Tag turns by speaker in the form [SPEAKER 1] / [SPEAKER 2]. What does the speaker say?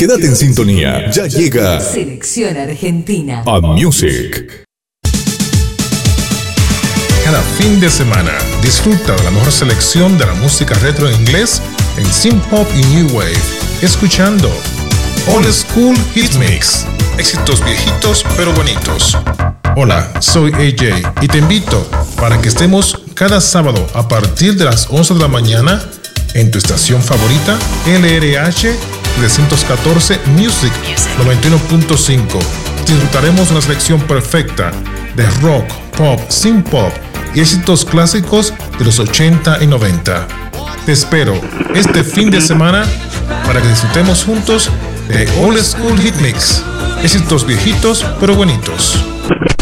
[SPEAKER 1] Quédate en sintonía. Ya llega
[SPEAKER 2] Selección Argentina.
[SPEAKER 1] A Music.
[SPEAKER 3] Cada fin de semana disfruta de la mejor selección de la música retro en inglés en synth pop y new wave, escuchando Old School Hit Mix, éxitos viejitos pero bonitos. Hola, soy AJ y te invito para que estemos cada sábado a partir de las 11 de la mañana en tu estación favorita LRH 314 Music 91.5. Disfrutaremos una selección perfecta de rock, pop, synth pop y éxitos clásicos de los 80 y 90. Te espero este fin de semana para que disfrutemos juntos de Old School Hit Mix, éxitos viejitos pero bonitos.